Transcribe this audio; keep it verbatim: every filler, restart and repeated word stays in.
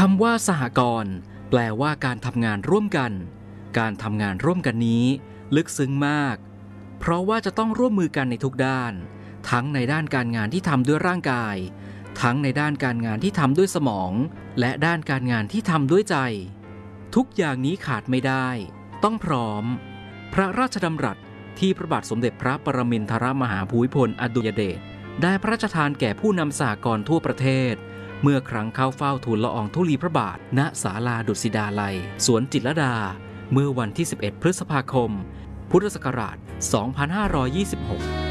ำว่าสหกรณ์แปลว่าการทำงานร่วมกันการทำงานร่วมกันนี้ลึกซึ้งมากเพราะว่าจะต้องร่วมมือกันในทุกด้านทั้งในด้านการงานที่ทำด้วยร่างกายทั้งในด้านการงานที่ทำด้วยสมองและด้านการงานที่ทำด้วยใจทุกอย่างนี้ขาดไม่ได้ต้องพร้อมพระราชดำรัสที่พระบาทสมเด็จพระปรมินทรมหาภูมิพลอดุลยเดชได้พระราชทานแก่ผู้นำสหกรณ์ทั่วประเทศเมื่อครั้งเข้าเฝ้าทูลละอองธุลีพระบาทณศาลาดุสิตาลัยสวนจิตรลดาเมื่อวันที่สิบเอ็ดพฤษภาคมพุทธศักราชสองพันห้าร้อยยี่สิบหก